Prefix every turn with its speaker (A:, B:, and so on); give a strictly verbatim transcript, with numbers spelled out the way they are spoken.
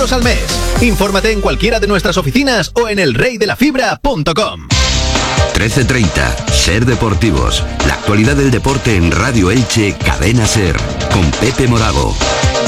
A: euros al mes. Infórmate en cualquiera de nuestras oficinas o en el rey de la fibra punto com.
B: trece treinta, Ser Deportivos. La actualidad del deporte en Radio Elche, Cadena Ser, con Pepe Morago.